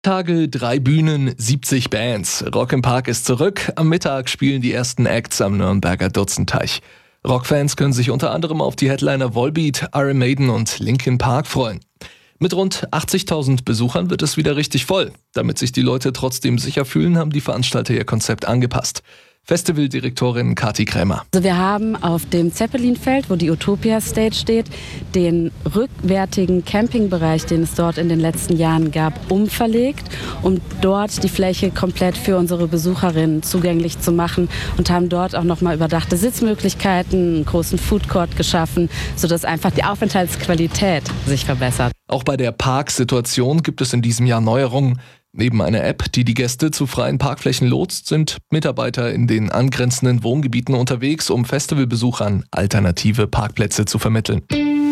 Tage, 3 Bühnen, 70 Bands. Rock im Park ist zurück. Am Mittag spielen die ersten Acts am Nürnberger Dutzendteich. Rockfans können sich unter anderem auf die Headliner Volbeat, Iron Maiden und Linkin Park freuen. Mit rund 80.000 Besuchern wird es wieder richtig voll. Damit sich die Leute trotzdem sicher fühlen, haben die Veranstalter ihr Konzept angepasst. Festivaldirektorin Kathi Krämer. Also wir haben auf dem Zeppelinfeld, wo die Utopia Stage steht, den rückwärtigen Campingbereich, den es dort in den letzten Jahren gab, umverlegt, um dort die Fläche komplett für unsere Besucherinnen zugänglich zu machen und haben dort auch nochmal überdachte Sitzmöglichkeiten, einen großen Foodcourt geschaffen, sodass einfach die Aufenthaltsqualität sich verbessert. Auch bei der Parksituation gibt es in diesem Jahr Neuerungen. Neben einer App, die die Gäste zu freien Parkflächen lotst, sind Mitarbeiter in den angrenzenden Wohngebieten unterwegs, um Festivalbesuchern alternative Parkplätze zu vermitteln.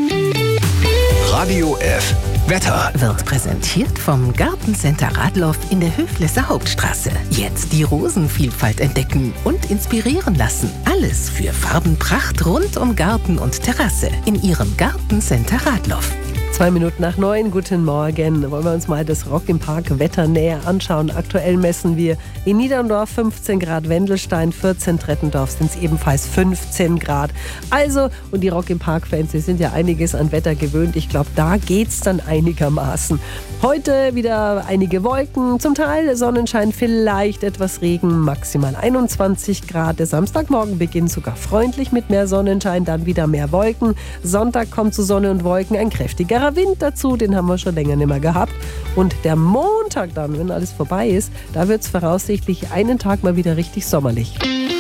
Radio F Wetter wird präsentiert vom Gartencenter Radloff in der Höflesser Hauptstraße. Jetzt die Rosenvielfalt entdecken und inspirieren lassen. Alles für Farbenpracht rund um Garten und Terrasse in Ihrem Gartencenter Radloff. 9:02, guten Morgen. Wollen wir uns mal das Rock im Park Wetter näher anschauen. Aktuell messen wir in Niederndorf 15 Grad, Wendelstein 14, Trettendorf sind es ebenfalls 15 Grad. Also, und die Rock im Park Fans, die sind ja einiges an Wetter gewöhnt. Ich glaube, da geht's dann einigermaßen. Heute wieder einige Wolken, zum Teil Sonnenschein, vielleicht etwas Regen, maximal 21 Grad. Der Samstagmorgen beginnt sogar freundlich mit mehr Sonnenschein, dann wieder mehr Wolken. Sonntag kommt zu Sonne und Wolken ein kräftigerer Wind dazu, den haben wir schon länger nicht mehr gehabt. Und der Montag dann, wenn alles vorbei ist, da wird es voraussichtlich einen Tag mal wieder richtig sommerlich.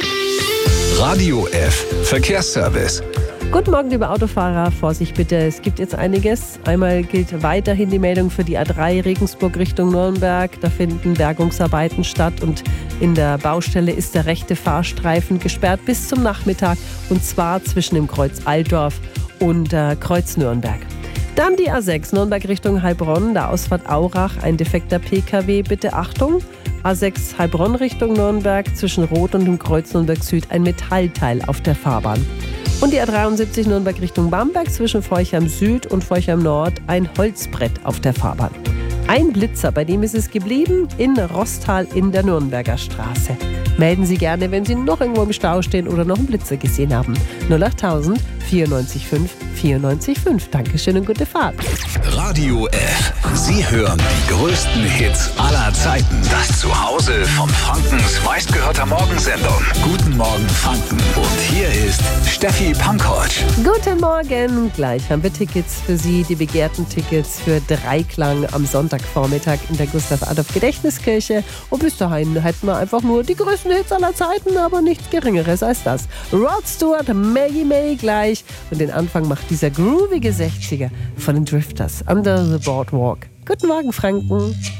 Radio F Verkehrsservice. Guten Morgen, liebe Autofahrer. Vorsicht bitte, es gibt jetzt einiges. Einmal gilt weiterhin die Meldung für die A3 Regensburg Richtung Nürnberg. Da finden Bergungsarbeiten statt und in der Baustelle ist der rechte Fahrstreifen gesperrt bis zum Nachmittag. Und zwar zwischen dem Kreuz Altdorf und Kreuz Nürnberg. Dann die A6 Nürnberg Richtung Heilbronn, der Ausfahrt Aurach, ein defekter PKW, bitte Achtung. A6 Heilbronn Richtung Nürnberg, zwischen Rot und dem Kreuz Nürnberg Süd ein Metallteil auf der Fahrbahn. Und die A73 Nürnberg Richtung Bamberg, zwischen Forchheim Süd und Forchheim Nord ein Holzbrett auf der Fahrbahn. Ein Blitzer, bei dem ist es geblieben, in Rostal in der Nürnberger Straße. Melden Sie gerne, wenn Sie noch irgendwo im Stau stehen oder noch einen Blitzer gesehen haben. 08000 94 5 94 5. Dankeschön und gute Fahrt. Radio F. Sie hören die größten Hits aller Zeiten. Das Zuhause von Frankens meistgehörter Morgensendung. Guten Morgen Franken. Und hier ist Steffi Pankovic. Guten Morgen. Gleich haben wir Tickets für Sie, die begehrten Tickets für Dreiklang am Sonntagvormittag in der Gustav-Adolf-Gedächtniskirche. Und bis dahin hätten wir einfach nur die größten Hits aller Zeiten, aber nichts Geringeres als das. Rod Stewart, Maggie May gleich. Und den Anfang macht dieser groovige 60er von den Drifters, Under the Boardwalk. Guten Morgen, Franken.